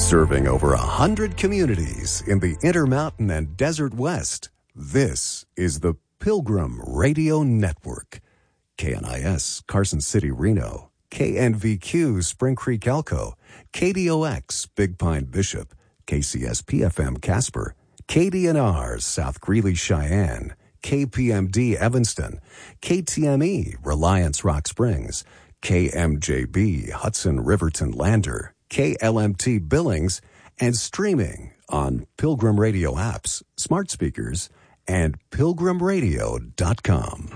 Serving over 100 communities in the Intermountain and Desert West, this is the Pilgrim Radio Network. KNIS, Carson City, Reno. KNVQ, Spring Creek, Elko. KDOX, Big Pine, Bishop. KCSP-FM, Casper. KDNR, South Greeley, Cheyenne. KPMD, Evanston. KTME, Reliance, Rock Springs. KMJB, Hudson, Riverton, Lander. KLMT Billings, and streaming on Pilgrim Radio apps, smart speakers, and pilgrimradio.com.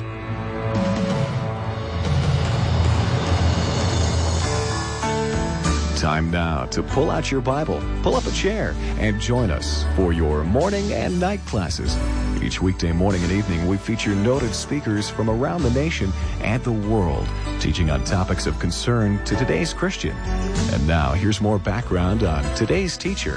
Time now to pull out your Bible, pull up a chair, and join us for your morning and night classes. Each weekday morning and evening, we feature noted speakers from around the nation and the world, teaching on topics of concern to today's Christian. And now, here's more background on today's teacher.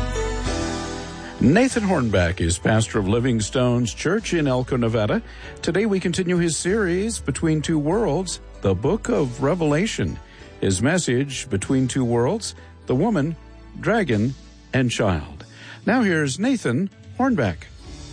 Nathan Hornback is pastor of Living Stones Church in Elko, Nevada. Today we continue his series, Between Two Worlds, the Book of Revelation. His message, Between Two Worlds, the Woman, Dragon, and Child. Now here's Nathan Hornback.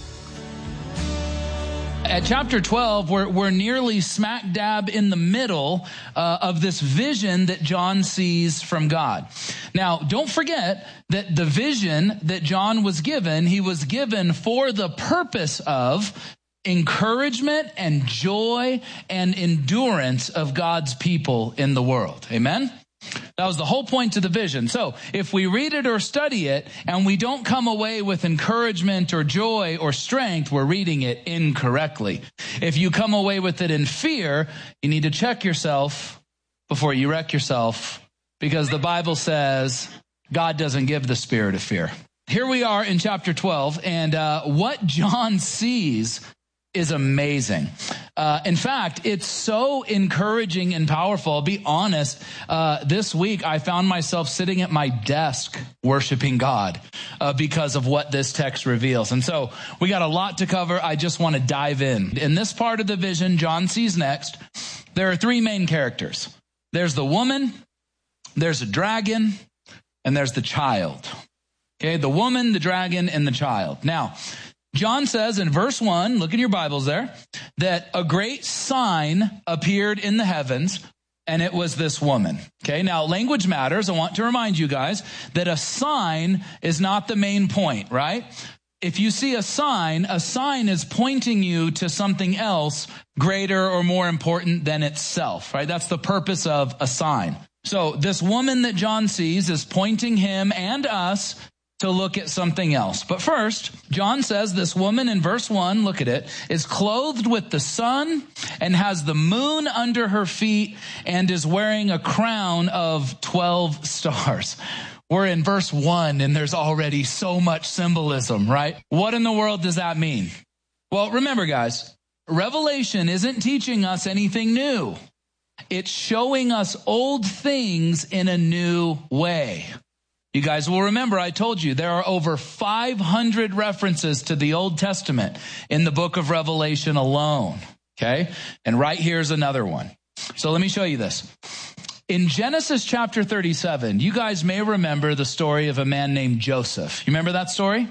At chapter 12, we're nearly smack dab in the middle of this vision that John sees from God. Now, don't forget that the vision that John was given, he was given for the purpose of encouragement and joy and endurance of God's people in the world. Amen? That was the whole point of the vision. So if we read it or study it and we don't come away with encouragement or joy or strength, we're reading it incorrectly. If you come away with it in fear, you need to check yourself before you wreck yourself, because the Bible says God doesn't give the spirit of fear. Here we are in chapter 12, and what John sees is amazing. In fact, it's so encouraging and powerful. I'll be honest, this week I found myself sitting at my desk worshiping God because of what this text reveals. And so we got a lot to cover. I just want to dive in. In this part of the vision John sees next, there are three main characters. There's the woman, there's a dragon, and there's the child. Okay, the woman, the dragon, and the child. Now, John says in verse 1, look in your Bibles there, that a great sign appeared in the heavens, and it was this woman. Okay, now language matters. I want to remind you guys that a sign is not the main point, right? If you see a sign is pointing you to something else greater or more important than itself, right? That's the purpose of a sign. So this woman that John sees is pointing him and us to look at something else. But first, John says this woman in verse 1, look at it, is clothed with the sun and has the moon under her feet and is wearing a crown of 12 stars. We're in verse 1 and there's already so much symbolism, right? What in the world does that mean? Well, remember guys, Revelation isn't teaching us anything new. It's showing us old things in a new way. You guys will remember I told you there are over 500 references to the Old Testament in the book of Revelation alone, okay? And right here's another one. So let me show you this. In Genesis chapter 37, you guys may remember the story of a man named Joseph. You remember that story?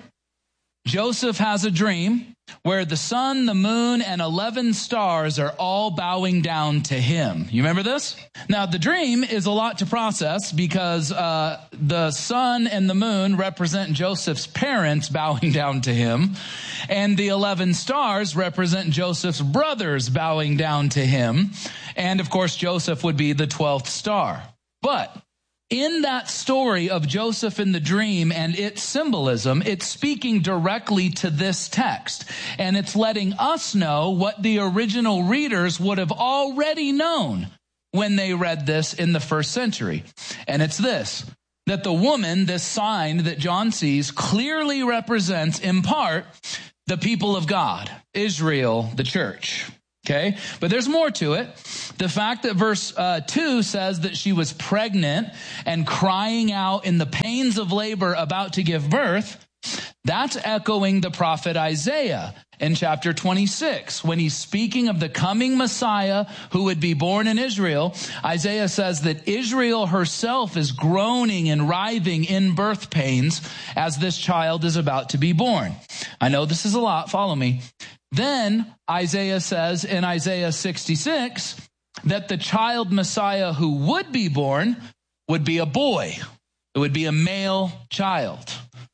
Joseph has a dream where the sun, the moon, and 11 stars are all bowing down to him. You remember this? Now, the dream is a lot to process because the sun and the moon represent Joseph's parents bowing down to him, and the 11 stars represent Joseph's brothers bowing down to him, and of course, Joseph would be the 12th star. But in that story of Joseph in the dream and its symbolism, it's speaking directly to this text. And it's letting us know what the original readers would have already known when they read this in the first century. And it's this, that the woman, this sign that John sees, clearly represents, in part, the people of God, Israel, the church. Okay, but there's more to it. The fact that verse 2 says that she was pregnant and crying out in the pains of labor about to give birth, That's echoing the prophet Isaiah in chapter 26. When he's speaking of the coming Messiah who would be born in Israel, Isaiah says that Israel herself is groaning and writhing in birth pains as this child is about to be born. I know this is a lot, follow me. Then Isaiah says in Isaiah 66 that the child Messiah who would be born would be a boy. It would be a male child.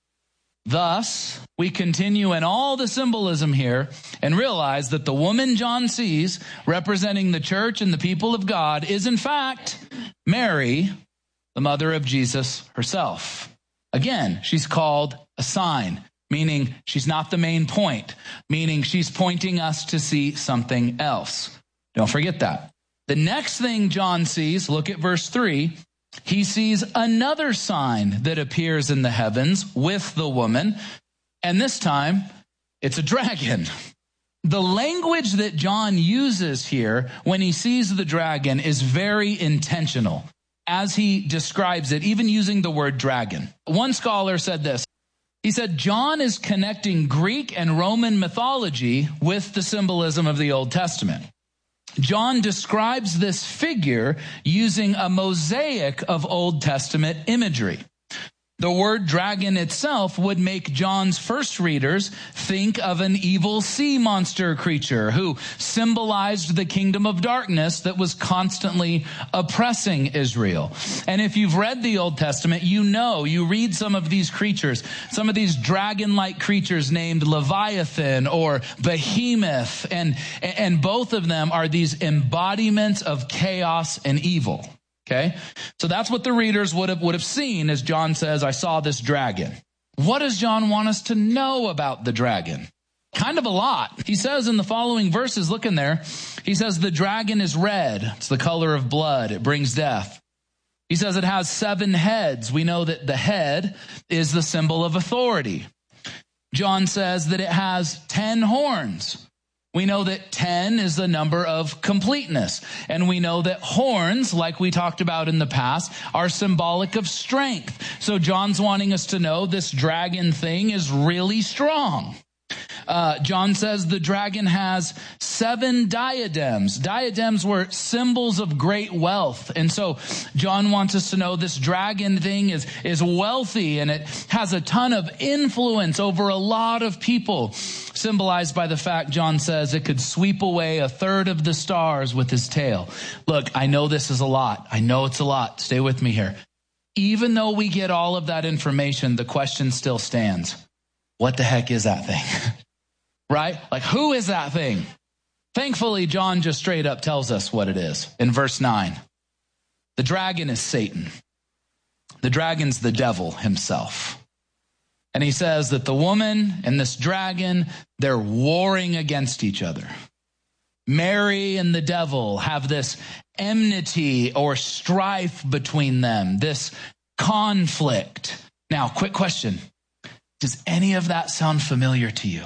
Thus, we continue in all the symbolism here and realize that the woman John sees representing the church and the people of God is in fact Mary, the mother of Jesus herself. Again, she's called a sign, meaning she's not the main point, meaning she's pointing us to see something else. Don't forget that. The next thing John sees, look at verse 3, he sees another sign that appears in the heavens with the woman, and this time it's a dragon. The language that John uses here when he sees the dragon is very intentional as he describes it, even using the word dragon. One scholar said this. He said, John is connecting Greek and Roman mythology with the symbolism of the Old Testament. John describes this figure using a mosaic of Old Testament imagery. The word dragon itself would make John's first readers think of an evil sea monster creature who symbolized the kingdom of darkness that was constantly oppressing Israel. And if you've read the Old Testament, you read some of these creatures, some of these dragon-like creatures named Leviathan or Behemoth, and both of them are these embodiments of chaos and evil. Okay, so that's what the readers would have seen as John says, I saw this dragon. What does John want us to know about the dragon? Kind of a lot. He says in the following verses, look in there, he says the dragon is red. It's the color of blood. It brings death. He says it has 7 heads. We know that the head is the symbol of authority. John says that it has 10 horns. We know that 10 is the number of completeness. And we know that horns, like we talked about in the past, are symbolic of strength. So John's wanting us to know this dragon thing is really strong. John says the dragon has 7 diadems. Diadems were symbols of great wealth. And so John wants us to know this dragon thing is wealthy and it has a ton of influence over a lot of people, symbolized by the fact John says it could sweep away 1/3 of the stars with his tail. Look, I know this is a lot. I know it's a lot. Stay with me here. Even though we get all of that information, the question still stands. What the heck is that thing? Right? Like, who is that thing? Thankfully, John just straight up tells us what it is. In verse 9, the dragon is Satan. The dragon's the devil himself. And he says that the woman and this dragon, they're warring against each other. Mary and the devil have this enmity or strife between them, this conflict. Now, quick question. Does any of that sound familiar to you?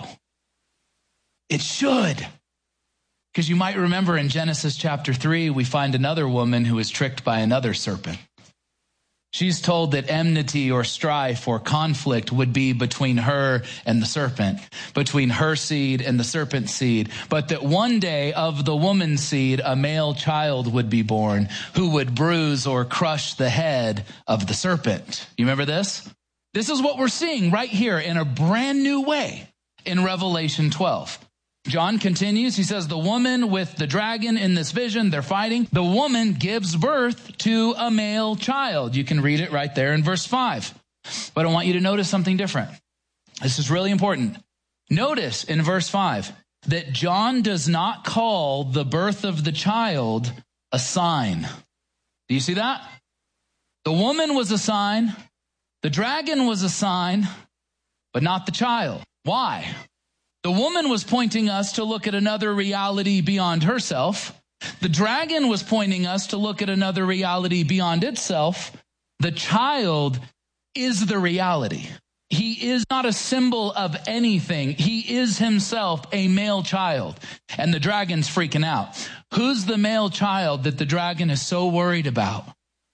It should. Because you might remember in Genesis chapter 3, we find another woman who is tricked by another serpent. She's told that enmity or strife or conflict would be between her and the serpent, between her seed and the serpent's seed, but that one day of the woman's seed, a male child would be born who would bruise or crush the head of the serpent. You remember this? This is what we're seeing right here in a brand new way in Revelation 12. John continues, he says, the woman with the dragon in this vision, they're fighting. The woman gives birth to a male child. You can read it right there in verse 5. But I want you to notice something different. This is really important. Notice in verse 5 that John does not call the birth of the child a sign. Do you see that? The woman was a sign. The dragon was a sign, but not the child. Why? The woman was pointing us to look at another reality beyond herself. The dragon was pointing us to look at another reality beyond itself. The child is the reality. He is not a symbol of anything. He is himself a male child. And the dragon's freaking out. Who's the male child that the dragon is so worried about?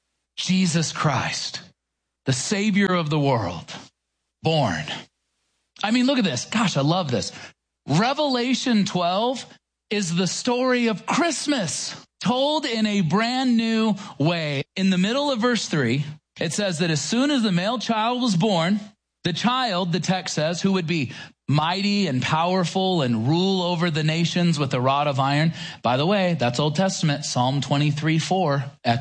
Jesus Christ, the Savior of the world, born. I mean, look at this. Gosh, I love this. Revelation 12 is the story of Christmas told in a brand new way. In the middle of verse 3, it says that as soon as the male child was born, the child, the text says, who would be mighty and powerful and rule over the nations with a rod of iron. By the way, that's Old Testament, Psalm 23:4.